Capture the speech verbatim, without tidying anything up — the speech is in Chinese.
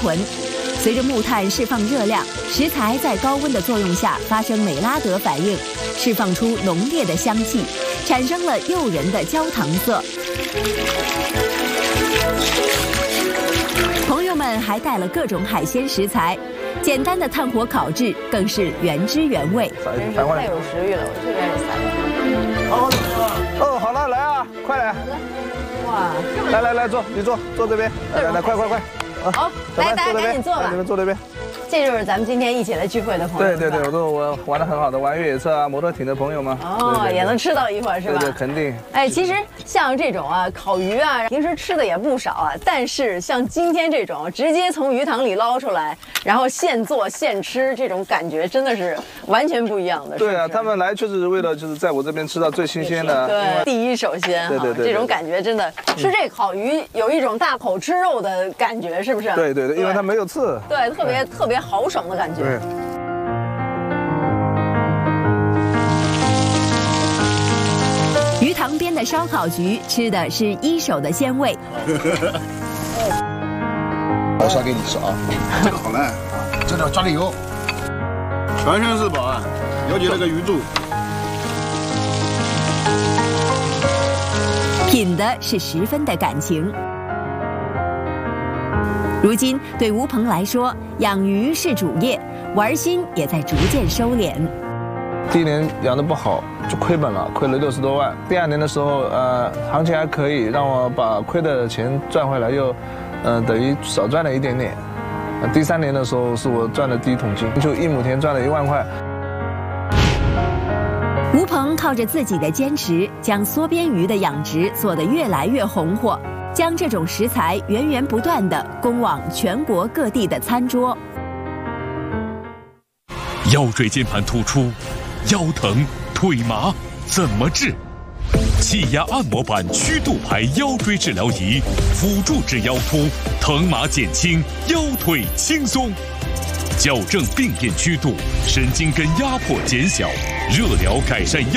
醇。随着木炭释放热量，食材在高温的作用下发生美拉德反应，释放出浓烈的香气，产生了诱人的焦糖色。朋友们还带了各种海鲜食材，简单的炭火烤制更是原汁原味。 真是太有食欲了，我这边也撒。 哦哦，好了，来啊，快来！ 哇， 来来来，坐，你坐，坐这边。来来来，快快快！ 好，来大家赶紧坐吧。 你们坐这边。 这就是咱们今天一起来聚会的朋友。 对对对，我都我玩的很好的，玩越野车啊、摩托艇的朋友们。 哦，也能吃到一块是吧？ 对对，肯定。 哎，其实像这种啊，烤鱼啊，平时吃的也不少啊。但是像今天这种直接从鱼塘里捞出来，然后现做现吃，这种感觉真的是完全不一样的。 对啊，他们来就是为了就是在我这边吃到最新鲜的。 对，第一手鲜。 对对对， 这种感觉真的吃这烤鱼有一种大口吃肉的感觉，是不是？ 对对对，因为它没有刺。 对，特别特别豪爽的感觉。 对。 鱼塘边的烧烤局吃的是一手的鲜味。 我先给你吃啊，这个好烂，这里要加点油， 全全是宝啊，了解那个鱼肚。 品的是十分的感情。如今对吴鹏来说，养鱼是主业，玩心也在逐渐收敛。 第一年养得不好，就亏本了，亏了六十多万。第二年的时候，呃，行情还可以，让我把亏的钱赚回来，又，呃，等于少赚了一点点。呃、第三年的时候，是我赚的第一桶金，就一亩田赚了一万块。 吴鹏靠着自己的坚持，将缩边鱼的养殖做得越来越红火。将这种食材源源不断地供往全国各地的餐桌。 腰椎间盘突出、腰疼、腿麻怎么治？气压按摩板曲度牌腰椎治疗仪，辅助治腰突，疼麻减轻，腰腿轻松，矫正病变曲度，神经根压迫减小，热疗改善腰。